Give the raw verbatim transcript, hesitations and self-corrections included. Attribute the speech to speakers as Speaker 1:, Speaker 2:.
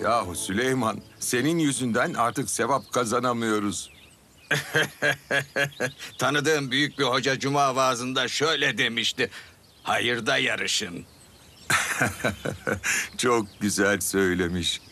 Speaker 1: Yahu Süleyman, senin yüzünden artık sevap kazanamıyoruz.
Speaker 2: Tanıdığım büyük bir hoca cuma vaazında şöyle demişti. Hayırda yarışın.
Speaker 1: Çok güzel söylemiş.